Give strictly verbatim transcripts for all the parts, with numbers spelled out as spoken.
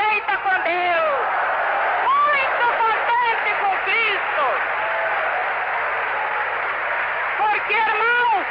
satisfeita com Deus, muito contente com Cristo. Porque, irmãos,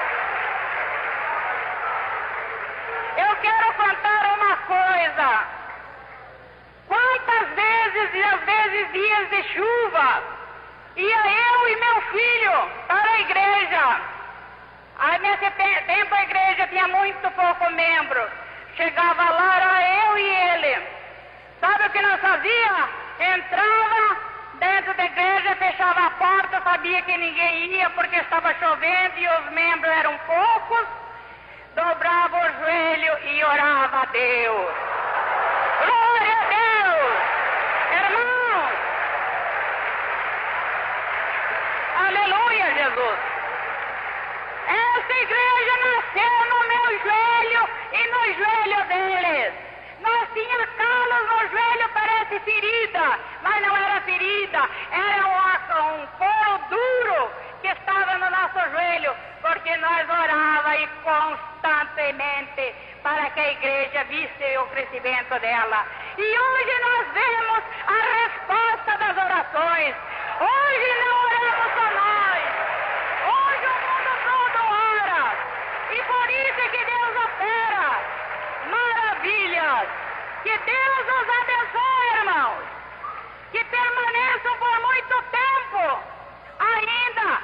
eu quero contar uma coisa. Quantas vezes e às vezes dias de chuva, ia eu e meu filho para a igreja. Aí nesse tempo a igreja tinha muito pouco membro. Chegava lá, era eu e ele. Sabe o que nós fazia? Entrava dentro da igreja, fechava a porta, sabia que ninguém ia porque estava chovendo e os membros eram poucos. Dobrava o joelho e orava a Deus. Glória a Deus! Irmãos! Aleluia, Jesus! Essa igreja nasceu no meu joelho e no joelho deles. Nós tínhamos calos no joelho, parece ferida, mas não era ferida, era um, um couro duro que estava no nosso joelho, porque nós orávamos e constantemente para que a igreja visse o crescimento dela. E hoje nós vemos a resposta das orações. Hoje não oramos só nós. Hoje o mundo todo ora. E por isso é que Deus opera maravilhas. Que Deus os abençoe, irmãos. Que permaneçam por muito tempo ainda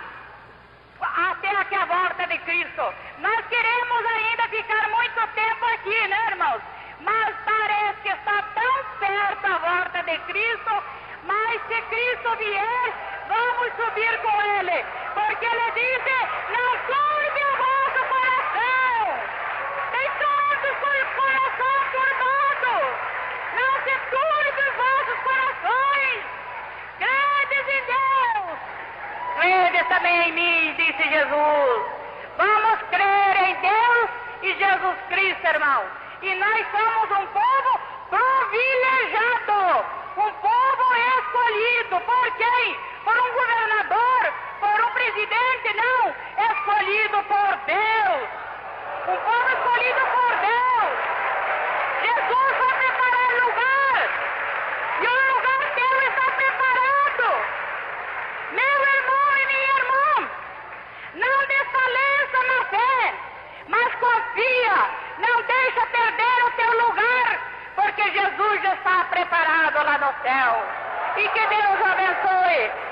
até que a volta de Cristo. Nós queremos ainda ficar muito tempo aqui, né, irmãos? Mas parece que está tão perto a volta de Cristo, mas se Cristo vier, vamos subir com Ele, porque Ele disse, não turbe o vosso coração. Tem tantos com o coração turbado. Não se turbe os vossos corações. Credes em Deus. Credes também em mim, disse Jesus. Vamos crer em Deus e Jesus Cristo, irmão. E nós somos um povo privilegiado, um povo escolhido. Por quem? Por um governador, por um presidente, não. Escolhido por Deus. Um povo escolhido por Deus. Jesus vai preparar lugar. E o lugar teu está preparado. Meu irmão e minha irmã, não desfaleça na fé, mas confia. Não deixa perder o teu lugar, porque Jesus já está preparado lá no céu. E que Deus abençoe.